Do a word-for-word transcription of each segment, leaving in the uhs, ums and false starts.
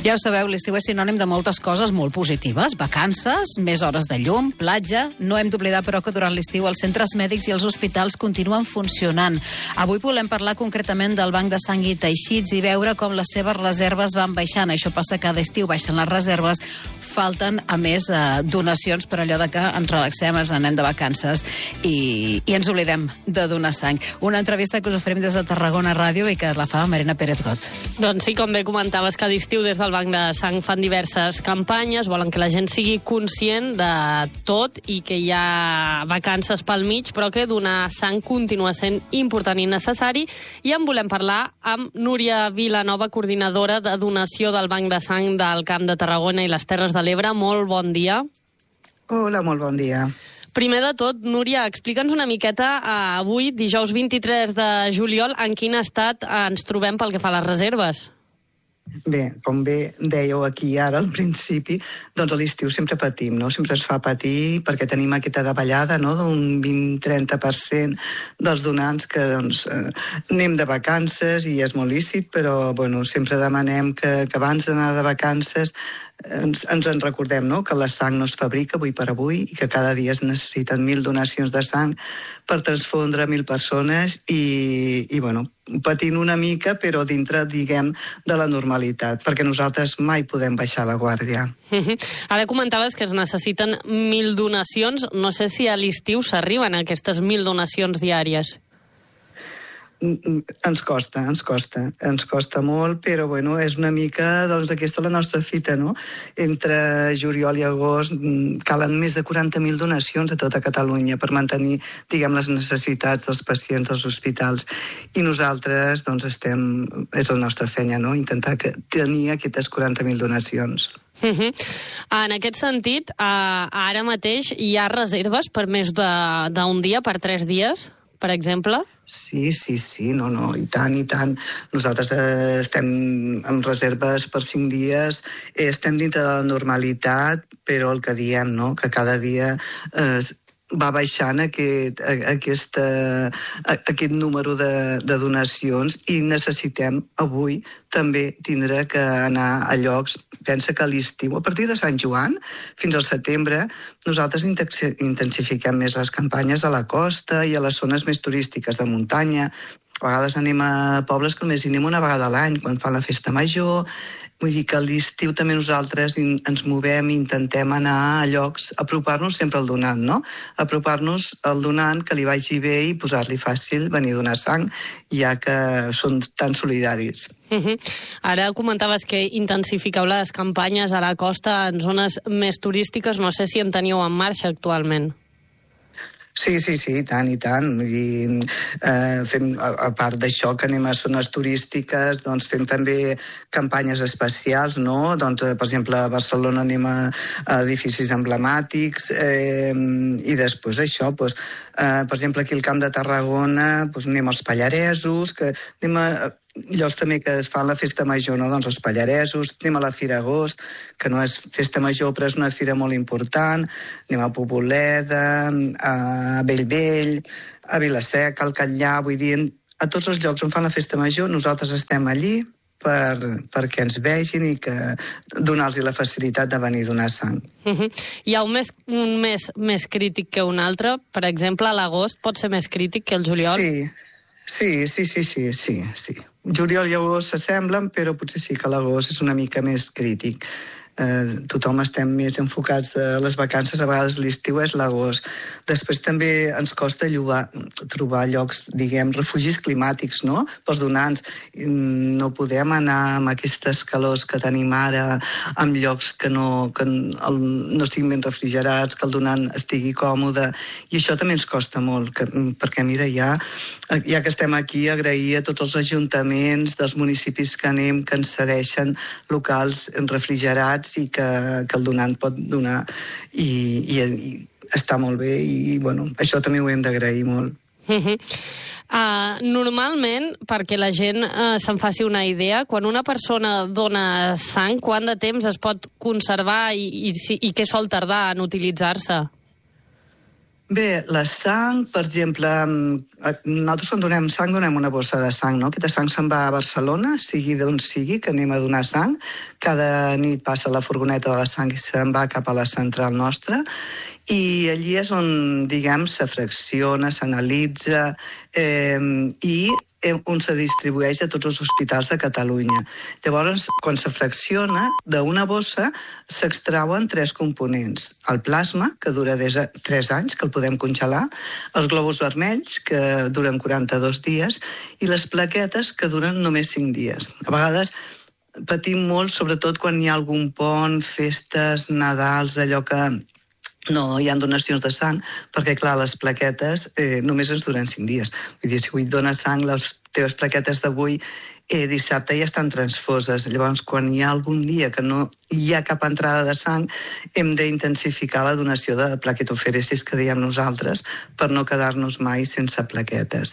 Ja ho sabeu, l'estiu és sinònim de moltes coses molt positives. Vacances, més hores de llum, platja... No hem d'oblidar, però, que durant l'estiu els centres mèdics i els hospitals continuen funcionant. Avui volem parlar concretament del Banc de Sang i Teixits i veure com les seves reserves van baixant. Això passa cada estiu, baixen les reserves, falten, a més, eh, donacions per allò de que ens relaxem, ens anem de vacances i, i ens oblidem de donar sang. Una entrevista que us oferim des de Tarragona Ràdio i que la fa Marina Pérez Got. Doncs sí, com bé comentaves, cada estiu des del Banc de Sang fan diverses campanyes, volen que la gent sigui conscient de tot i que hi ha vacances pel mig, però que donar sang continua sent important i necessari. I en volem parlar amb Núria Vilanova, coordinadora de donació del Banc de Sang del Camp de Tarragona i les Terres de l'Ebre. Molt bon dia. Hola, molt bon dia. Primer de tot, Núria, explica'ns una miqueta eh, avui, dijous vint-i-tres de juliol, en quin estat ens trobem pel que fa a les reserves. Bé, com bé dèieu aquí ara al principi, doncs a l'estiu sempre patim, no? Sempre ens fa patir perquè tenim aquesta davallada, no?, d'un vint a trenta per cent dels donants que doncs, eh, anem de vacances i és molt lícit, però bueno, sempre demanem que, que abans d'anar de vacances ens, ens en recordem, no?, que la sang no es fabrica avui per avui i que cada dia es necessiten mil donacions de sang per transfondre mil persones i, i bueno, patint una mica, però dintre, diguem, de la normalitat, perquè nosaltres mai podem baixar la guàrdia. Uh-huh. Ara comentaves que es necessiten mil donacions. No sé si a l'estiu s'arriben a aquestes mil donacions diàries. Ens costa, ens costa, ens costa molt, però bueno, és una mica, doncs, aquesta la nostra fita, no? Entre juliol i agost calen més de quaranta mil donacions a tota Catalunya per mantenir, diguem, les necessitats dels pacients dels hospitals. I nosaltres, doncs, estem, és la nostra feina, no?, intentar que, tenir aquestes quaranta mil donacions. Uh-huh. En aquest sentit, uh, ara mateix hi ha reserves per més d'un dia, per tres dies, per exemple? Sí, sí, sí, no, no, i tant, i tant. Nosaltres eh, estem amb reserves per cinc dies, eh, estem dintre de la normalitat, però el que diem, no?, que cada dia eh, va baixant aquest, aquesta, aquest número de, de donacions i necessitem avui també tindre que anar a llocs. Pensa que a l'estiu, a partir de Sant Joan fins al setembre, nosaltres intensifiquem més les campanyes a la costa i a les zones més turístiques de muntanya. A vegades anem a pobles que només hi anem una vegada a l'any, quan fan la festa major. Vull dir que a l'estiu també nosaltres ens movem i intentem anar a llocs, apropar-nos sempre al donant, no? Apropar-nos al donant, que li vagi bé i posar-li fàcil venir a donar sang, ja que són tan solidaris. Uh-huh. Ara comentaves que intensifiqueu les campanyes a la costa en zones més turístiques. No sé si en teniu en marxa actualment. Sí, sí, sí, tant i tant. I, eh, fem, a, a part d'això que anem a zones turístiques, doncs fem també campanyes especials, no? Doncs, per exemple, a Barcelona anem a, a edificis emblemàtics eh, i després això, doncs, eh, per exemple, aquí al Camp de Tarragona doncs anem als Pallaresos, que anem a llocs també que es fan la festa major, no? Doncs els Pallaresos, anem a la Fira Agost, que no és festa major però és una fira molt important, anem a Poboleda, a Bellvei, a Vila-seca, al Catllà, vull dir, a tots els llocs on fan la festa major nosaltres estem allí per, perquè ens vegin i que donar-los la facilitat de venir a donar sang. Uh-huh. Hi ha un mes, un mes més crític que un altre? Per exemple, a l'agost pot ser més crític que el juliol? Sí, sí, sí, sí, sí, sí, sí. Juliol i agost s'assemblen, però potser sí que l'agost és una mica més crític. Eh, tothom estem més enfocats a les vacances, a vegades l'estiu és l'agost. Després també ens costa llogar, trobar llocs, diguem, refugis climàtics, no?, pels donants. No podem anar amb aquestes calors que tenim ara, amb llocs que no, que el, no estiguin ben refrigerats, que el donant estigui còmode, i això també ens costa molt, que, perquè mira, ja, ja que estem aquí, agrair a tots els ajuntaments dels municipis que anem, que ens cedeixen locals refrigerats i que, que el donant pot donar i, i, i està molt bé i bueno, això també ho hem d'agrair molt. Uh-huh. Uh, normalment, perquè la gent uh, se'n faci una idea, quan una persona dona sang, quant de temps es pot conservar i, i, i què sol tardar en utilitzar-se? Bé, la sang, per exemple, nosaltres quan donem sang donem una bossa de sang, no? Aquesta sang se'n va a Barcelona, sigui d'on sigui, que anem a donar sang. Cada nit passa la furgoneta de la sang i se'n va cap a la central nostra. I allí és on, diguem, se fracciona, s'analitza eh, i on se distribueix a tots els hospitals de Catalunya. Llavors, quan se fracciona, d'una bossa s'extrauen tres components. El plasma, que dura des de tres anys, que el podem congelar, els glòbuls vermells, que duren quaranta-dos dies, i les plaquetes, que duren només cinc dies. A vegades patim molt, sobretot quan hi ha algun pont, festes, Nadals, allò que no hi ha donacions de sang, perquè, clar, les plaquetes eh, només ens duren cinc dies. Vull dir, si avui dones sang, les teves plaquetes d'avui eh, dissabte ja estan transfoses. Llavors, quan hi ha algun dia que no hi ha cap entrada de sang, hem d'intensificar la donació de plaquetofèresis, que diem nosaltres, per no quedar-nos mai sense plaquetes.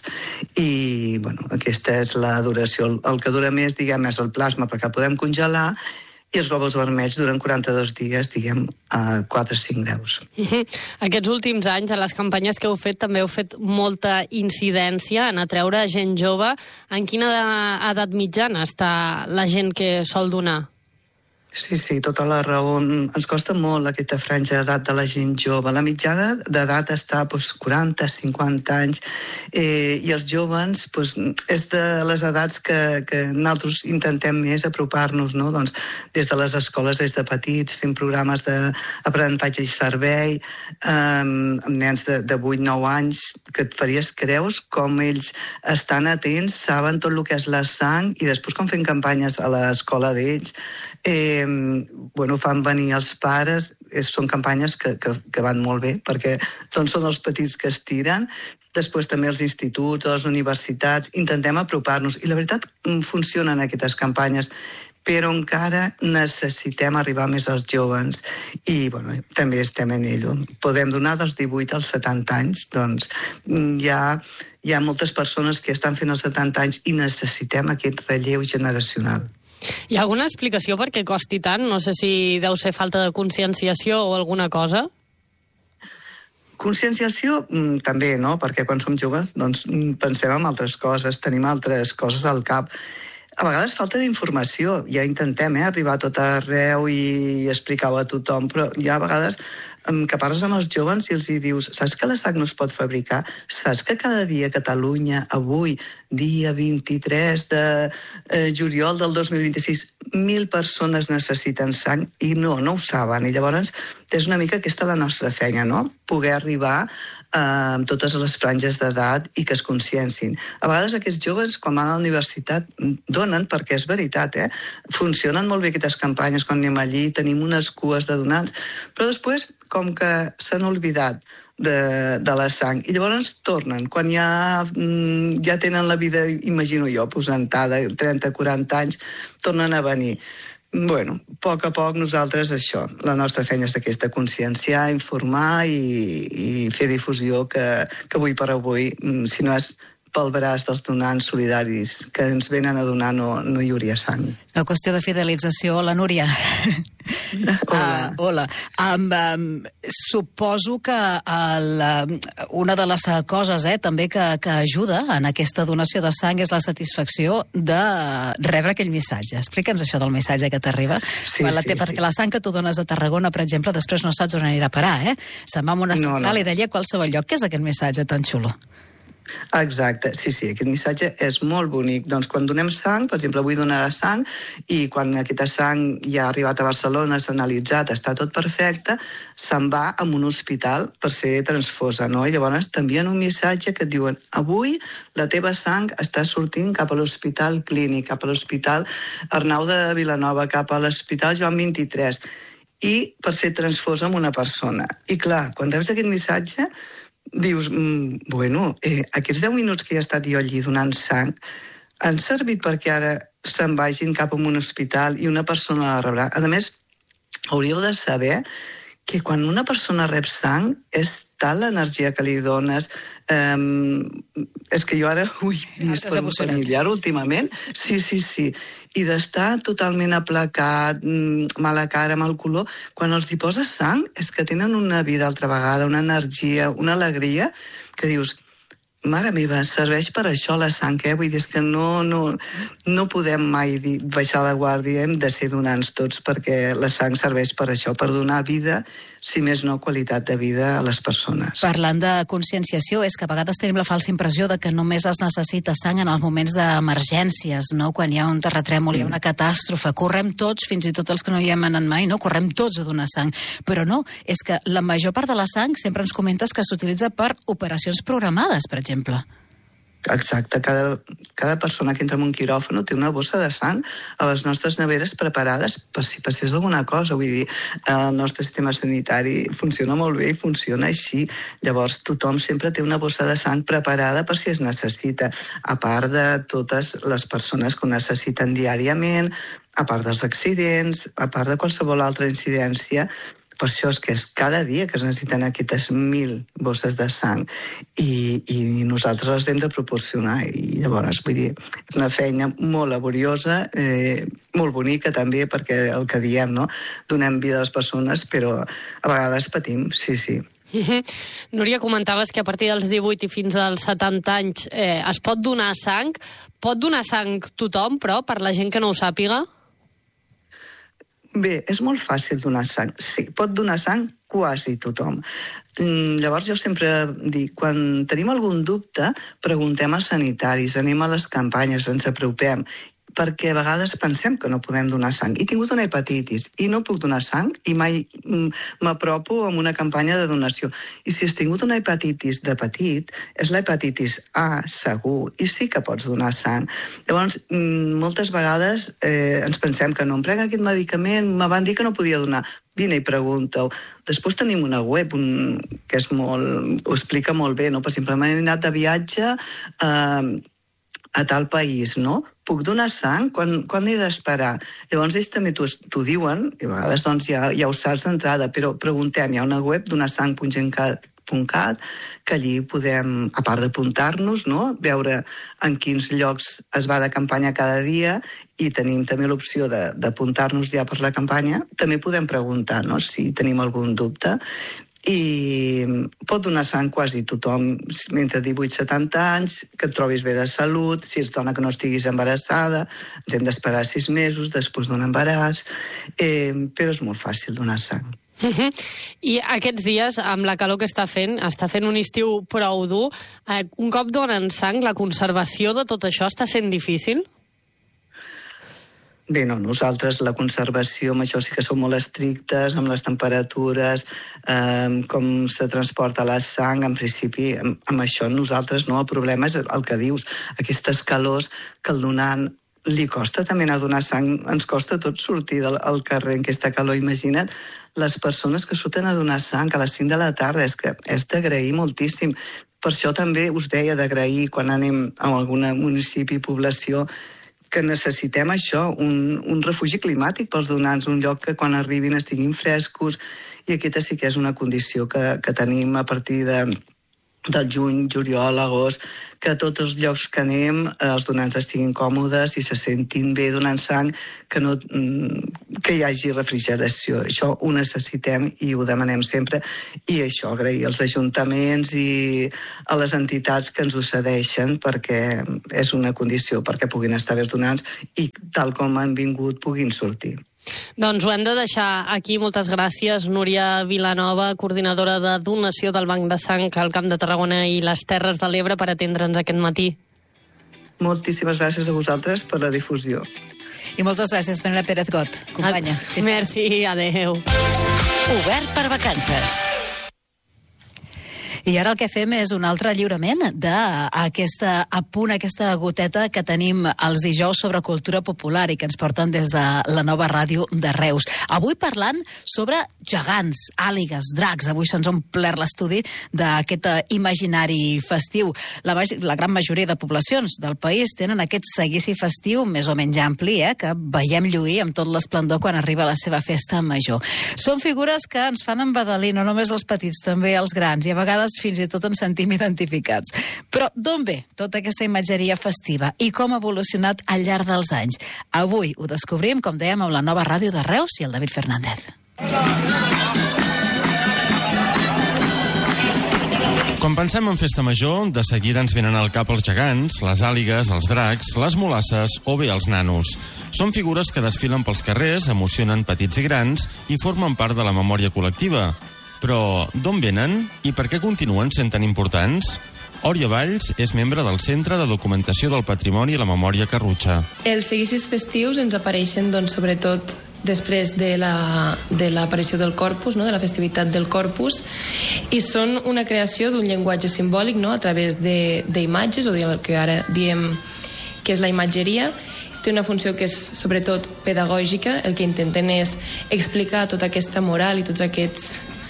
I, bueno, aquesta és la duració. El, el que dura més, diguem, és el plasma, perquè el podem congelar, i els glòbuls vermells duren quaranta-dos dies, diguem, a quatre a cinc graus. Uh-huh. Aquests últims anys, a les campanyes que heu fet, també heu fet molta incidència en atreure gent jove. En quina edat mitjana està la gent que sol donar? Sí, sí, tota la raó. Ens costa molt aquesta franja d'edat de la gent jove. La mitjana d'edat està doncs, quaranta, cinquanta anys, eh, i els joves doncs, és de les edats que, que nosaltres intentem més apropar-nos, no? Doncs, des de les escoles, des de petits, fent programes d'aprenentatge i servei, eh, amb nens de, de vuit nou anys, que et faries creus com ells estan atents, saben tot el que és la sang, i després quan fem campanyes a l'escola d'ells, Eh, bueno, fan venir els pares, eh, són campanyes que, que, que van molt bé, perquè doncs, són els petits que es tiren, després també els instituts, les universitats, intentem apropar-nos, i la veritat funcionen aquestes campanyes, però encara necessitem arribar més als joves, i bueno, també estem en ello. Podem donar dels divuit als setanta anys, doncs hi ha, hi ha moltes persones que estan fent els setanta anys i necessitem aquest relleu generacional. Hi ha alguna explicació per què costi tant? No sé si deu ser falta de conscienciació o alguna cosa. Conscienciació mm, també, no? Perquè quan som joves doncs, pensem en altres coses, tenim altres coses al cap. A vegades falta d'informació. Ja intentem eh, arribar a tot arreu i explicar-ho a tothom, però hi ha vegades que parles amb els joves i els hi dius, saps que la sang no es pot fabricar? Saps que cada dia a Catalunya, avui, dia vint-i-tres de eh, juliol del dos mil vint-i-sis, mil persones necessiten sang i no, no ho saben. I llavors és una mica aquesta la nostra feina, no? Poder arribar eh, amb totes les franges d'edat i que es consciencin. A vegades aquests joves, quan van a la universitat, donen, perquè és veritat, eh? Funcionen molt bé aquestes campanyes, quan anem allí, tenim unes cues de donants, però després com que s'han oblidat de, de la sang. I llavors tornen. Quan ja, ja tenen la vida, imagino jo, posentada, trenta quaranta anys, tornen a venir. Bueno, a poc a poc nosaltres això, la nostra feina és aquesta, conscienciar, informar i, i fer difusió que, que avui per avui, si no és pel braç dels donants solidaris que ens venen a donar, no, no hi hauria sang. Una qüestió de fidelització. La Núria. Hola. Uh, hola. Um, um, suposo que el, um, una de les coses eh, també que, que ajuda en aquesta donació de sang és la satisfacció de rebre aquell missatge. Explica'ns això del missatge que t'arriba. Sí, la sí, té, perquè sí. la sang que tu dones a Tarragona, per exemple, després no saps on anirà a parar, eh? Se'n va a una central no, no. i d'allà a qualsevol lloc. Què és aquest missatge tan xulo? Exacte, sí, sí, aquest missatge és molt bonic. Doncs quan donem sang, per exemple, avui donarà sang, i quan aquesta sang ja ha arribat a Barcelona, s'ha analitzat, està tot perfecte, se'n va a un hospital per ser transfosa, no? I llavors t'envien un missatge que et diuen avui la teva sang està sortint cap a l'Hospital Clínic, cap a l'Hospital Arnau de Vilanova, cap a l'Hospital Joan vint-i-tres, i per ser transfosa amb una persona. I clar, quan reps aquest missatge, dius, mm, bueno, eh, aquests deu minuts que he estat jo allí donant sang han servit perquè ara se'n vagin cap a un hospital i una persona la rebrà. A més, hauríeu de saber que quan una persona rep sang és tal l'energia que li dones. Um, és que jo ara ho he vist per un familiar últimament. Sí, sí, sí. I d'estar totalment aplacat, mala cara, mal color, quan els hi poses sang, és que tenen una vida altra vegada, una energia, una alegria, que dius, mare meva, serveix per això la sang, eh? Vull dir, és que no, no, no podem mai dir, baixar la guàrdia, hem de ser donants tots, perquè la sang serveix per això, per donar vida, si més no, qualitat de vida a les persones. Parlant de conscienciació, és que a vegades tenim la falsa impressió de que només es necessita sang en els moments d'emergències, no? Quan hi ha un terratrèmol, hi ha una catàstrofe, correm tots, fins i tot els que no hi hem anat mai, no? Correm tots a donar sang. Però no, és que la major part de la sang sempre ens comentes que s'utilitza per operacions programades, per exemple. Exacte, cada, cada persona que entra en un quiròfano té una bossa de sang a les nostres neveres preparades per si passés alguna cosa. Vull dir, el nostre sistema sanitari funciona molt bé i funciona així. Llavors, tothom sempre té una bossa de sang preparada per si es necessita, a part de totes les persones que ho necessiten diàriament, a part dels accidents, a part de qualsevol altra incidència. Per això és que és cada dia que es necessiten aquestes mil bosses de sang i, i nosaltres les hem de proporcionar. I llavors, vull dir, és una feina molt laboriosa, eh, molt bonica també, perquè el que diem, no? Donem vida a les persones, però a vegades patim, sí, sí. Uh-huh. Núria, comentaves que a partir dels divuit i fins als setanta anys eh, es pot donar sang. Pot donar sang tothom, però, per la gent que no ho sàpiga? Bé, és molt fàcil donar sang. Sí, pot donar sang quasi tothom. Llavors jo sempre dic, quan tenim algun dubte, preguntem als sanitaris, anem a les campanyes, ens apropem, perquè a vegades pensem que no podem donar sang. He tingut una hepatitis i no puc donar sang i mai m'apropo amb una campanya de donació. I si has tingut una hepatitis de petit, és la hepatitis A, segur, i sí que pots donar sang. Llavors, moltes vegades eh, ens pensem que no em prenc aquest medicament, me van dir que no podia donar. Vine i pregunta-ho. Després tenim una web un, que és molt, ho explica molt bé, no? Per exemple, m'he anat de viatge eh, a tal país, no? Puc donar sang? Quan, quan he d'esperar? Llavors ells també t'ho diuen, i a vegades doncs, ja, ja ho saps d'entrada, però preguntem, hi ha una web, donasang punt gencat punt cat, que allí podem, a part d'apuntar-nos, no? Veure en quins llocs es va de campanya cada dia i tenim també l'opció d'apuntar-nos ja per la campanya. També podem preguntar, no?, si tenim algun dubte. I pot donar sang quasi tothom entre divuit i setanta anys, que et trobis bé de salut, si ets dona que no estiguis embarassada, ens hem d'esperar sis mesos després d'un embaràs, eh, però és molt fàcil donar sang. Uh-huh. I aquests dies, amb la calor que està fent, està fent un estiu prou dur, eh, un cop donen sang, la conservació de tot això està sent difícil? Bé, no, nosaltres la conservació, amb això sí que som molt estrictes, amb les temperatures, eh, com se transporta la sang, en principi, amb, amb això nosaltres no, el problema és el que dius, aquestes calors que el donant li costa també anar a donar sang, ens costa tot sortir del, al carrer en aquesta calor, imagina't les persones que surten a donar sang a les cinc de la tarda, és que és d'agrair moltíssim. Per això també us deia d'agrair quan anem a algun municipi, població, que necessitem això, un, un refugi climàtic pels donants, un lloc que quan arribin estiguin frescos, i aquesta sí que és una condició que, que tenim a partir de, del juny, juliol, agost, que a tots els llocs que anem els donants estiguin còmodes i se sentin bé donant sang, que, no, que hi hagi refrigeració. Això ho necessitem i ho demanem sempre, i això, agrair als ajuntaments i a les entitats que ens ho cedeixen, perquè és una condició perquè puguin estar bé els donants i tal com han vingut puguin sortir. Doncs ho hem de deixar aquí. Moltes gràcies, Núria Vilanova, coordinadora de donació del Banc de Sang al Camp de Tarragona i les Terres de l'Ebre, per atendre'ns aquest matí. Moltíssimes gràcies a vosaltres per la difusió. I moltes gràcies, Penela Pérez Got, companya. Ad- Merci, adeu. Obert per vacances. I ara el que fem és un altre lliurament d'aquesta a punt, aquesta goteta que tenim els dijous sobre cultura popular i que ens porten des de la nova ràdio de Reus. Avui parlant sobre gegants, àligues, dracs. Avui se'ns ha omplert l'estudi d'aquest imaginari festiu. La, la gran majoria de poblacions del país tenen aquest seguici festiu més o menys ampli, eh, que veiem lluir amb tot l'esplendor quan arriba la seva festa major. Són figures que ens fan embadalir, no només els petits, també els grans, i a vegades fins i tot ens sentim identificats. Però d'on ve tota aquesta imatgeria festiva i com ha evolucionat al llarg dels anys? Avui ho descobrim, com dèiem, amb la nova ràdio de Reus i el David Fernández. Quan pensem en festa major, de seguida ens venen al cap els gegants, les àligues, els dracs, les mulasses o bé els nanos. Són figures que desfilen pels carrers, emocionen petits i grans i formen part de la memòria col·lectiva. Però d'on venen i per què continuen sent tan importants? Òria Valls és membre del Centre de Documentació del Patrimoni i la Memòria Carrutxa. Els seguicis festius ens apareixen, doncs, sobretot després de la, de l'aparició del Corpus, no? De la festivitat del Corpus, i són una creació d'un llenguatge simbòlic, no? A través d'imatges, o del que ara diem que és la imatgeria. Té una funció que és sobretot pedagògica. El que intenten és explicar tota aquesta moral i tots aquests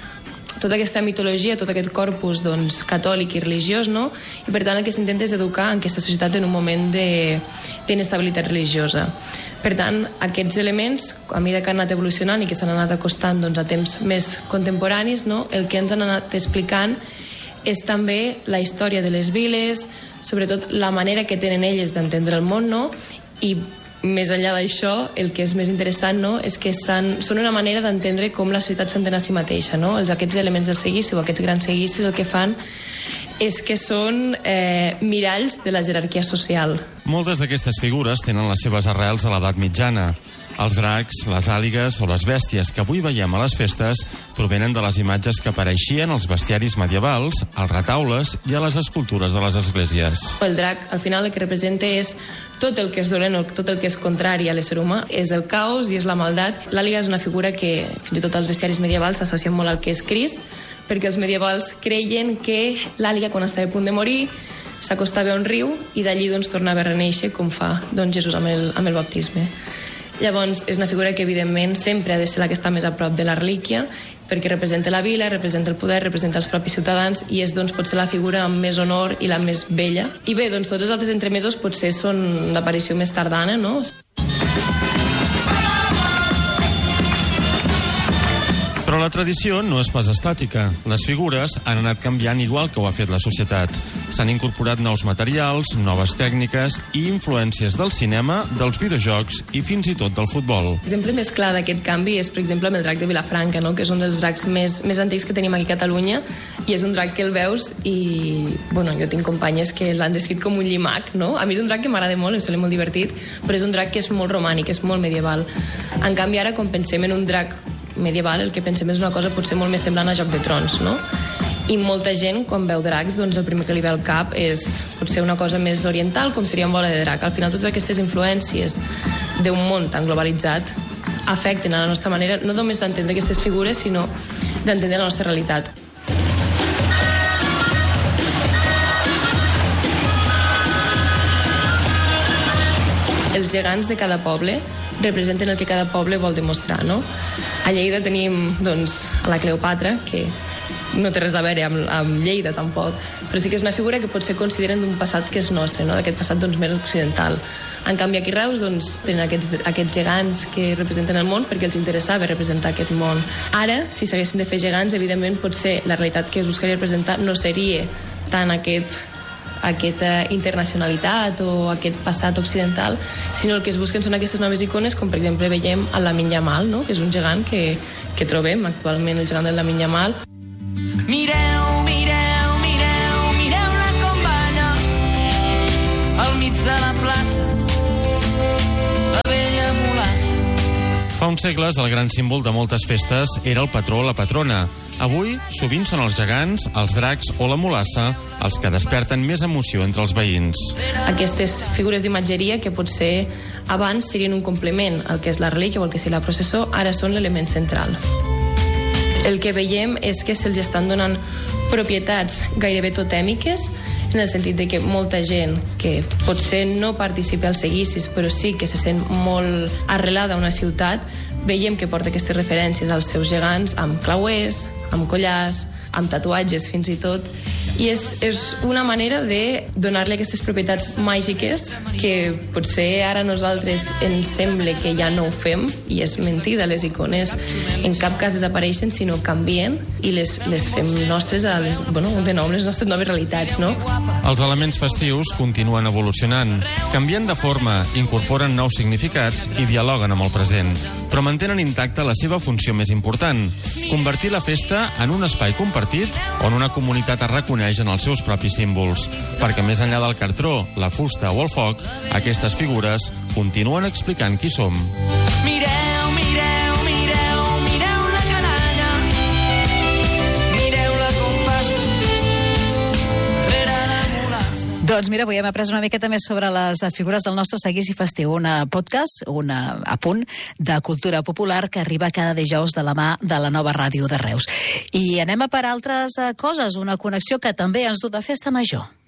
tota aquesta mitologia, tot aquest corpus, doncs, catòlic i religiós, no? I per tant el que s'intenta és educar en aquesta societat en un moment d'inestabilitat religiosa. Per tant, aquests elements, a mesura que han anat evolucionant i que s'han anat acostant, doncs, a temps més contemporanis, no? El que ens han anat explicant és també la història de les viles, sobretot la manera que tenen elles d'entendre el món, no? I més enllà d'això, el que és més interessant, no? És que són una manera d'entendre com la societat s'entén a si mateixa, no? Els, aquests elements del seguici o aquests grans seguicis el que fan és que són eh, miralls de la jerarquia social. Moltes d'aquestes figures tenen les seves arrels a l'edat mitjana. Els dracs, les àligues o les bèsties que avui veiem a les festes provenen de les imatges que apareixien als bestiaris medievals, als retaules i a les escultures de les esglésies. El drac, al final, el que representa és tot el que és dolent o tot el que és contrari a l'ésser humà. És el caos i és la maldat. L'àliga és una figura que fins i tot als bestiaris medievals s'associen molt al que és Crist, perquè els medievals creien que l'àliga, quan estava a punt de morir, s'acostava a un riu i d'allí doncs, tornava a reneixer, com fa doncs, Jesús amb el, amb el baptisme. Llavors, és una figura que, evidentment, sempre ha de ser la que està més a prop de la relíquia, perquè representa la vila, representa el poder, representa els propis ciutadans i és, doncs, potser la figura amb més honor i la més bella. I bé, doncs, tots els altres entremesos potser són d'aparició més tardana, no? Però la tradició no és pas estàtica. Les figures han anat canviant igual que ho ha fet la societat. S'han incorporat nous materials, noves tècniques i influències del cinema, dels videojocs i fins i tot del futbol. L'exemple més clar d'aquest canvi és, per exemple, amb el drac de Vilafranca, no? Que és un dels dracs més, més antics que tenim aquí a Catalunya, i és un drac que el veus i, bueno, jo tinc companyes que l'han descrit com un llimac, no? A mi és un drac que m'agrada molt, em sembla molt divertit, però és un drac que és molt romànic, és molt medieval. En canvi, ara, quan pensem en un drac medieval, el que pensem és una cosa potser molt més semblant a Joc de Trons, no? I molta gent, quan veu dracs, doncs el primer que li ve al cap és potser una cosa més oriental, com seria en Bola de Drac. Al final, totes aquestes influències d'un món tan globalitzat afecten a la nostra manera, no només d'entendre aquestes figures, sinó d'entendre la nostra realitat. Els gegants de cada poble representen el que cada poble vol demostrar, no? A Lleida tenim, doncs, a la Cleopatra, que no té res a veure amb, amb Lleida, tampoc, però sí que és una figura que potser consideren d'un passat que és nostre, no? D'aquest passat, doncs, més occidental. En canvi, aquí a Reus, doncs, tenen aquests, aquests gegants que representen el món perquè els interessava representar aquest món. Ara, si s'haguessin de fer gegants, evidentment, potser la realitat que es buscaria representar no seria tant aquest aquesta internacionalitat o aquest passat occidental, sinó el que es busquen són aquestes noves icones, com per exemple veiem a Lamin Yamal, no? Que és un gegant que, que trobem actualment, el gegant del Lamin Yamal. Mireu, mireu, mireu, mireu-la com balla al mig de la plaça, la vella mulassa. Fa uns segles, el gran símbol de moltes festes era el patró o la patrona. Avui, sovint són els gegants, els dracs o la mulassa els que desperten més emoció entre els veïns. Aquestes figures d'imatgeria que potser abans serien un complement al que és la relíquia o el que és la processó, ara són l'element central. El que veiem és que se'ls estan donant propietats gairebé totèmiques, en el sentit de que molta gent que potser no participa als seguicis, però sí que se sent molt arrelada a una ciutat, veiem que porta aquestes referències als seus gegants amb clauers, amb collars, amb tatuatges fins i tot, i és, és una manera de donar-li aquestes propietats màgiques que potser ara nosaltres ens sembla que ja no ho fem, i és mentida, les icones en cap cas desapareixen, sinó canvien i les, les fem nostres, a les, bueno, de nou, les nostres noves realitats, no? Els elements festius continuen evolucionant, canvien de forma, incorporen nous significats i dialoguen amb el present, però mantenen intacta la seva funció més important, convertir la festa en un espai compartit on una comunitat es reconeix en els seus propis símbols, perquè més enllà del cartró, la fusta o el foc, aquestes figures continuen explicant qui som. Mireu, mireu, mireu, mireu la canalla, mireu-la com passa rere la mulassa. Doncs mira, avui hem après una miqueta més sobre les figures del nostre seguici festiu, un podcast, un apunt de cultura popular que arriba cada dijous de la mà de la nova ràdio de Reus. I anem a per altres coses, una connexió que també ens du de Festa Major.